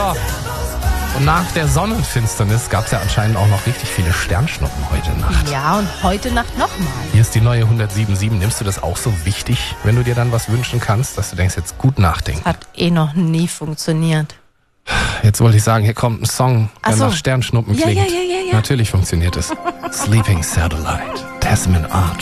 So. Und nach der Sonnenfinsternis gab es ja anscheinend auch noch richtig viele Sternschnuppen heute Nacht. Ja, und heute Nacht nochmal. Hier ist die neue 107.7. Nimmst du das auch so wichtig, wenn du dir dann was wünschen kannst, dass du denkst, jetzt gut nachdenken? Hat noch nie funktioniert. Jetzt wollte ich sagen, hier kommt ein Song, der so. nach Sternschnuppen klingt. Ja. Natürlich funktioniert es. Sleeping Satellite, Desmond Archer.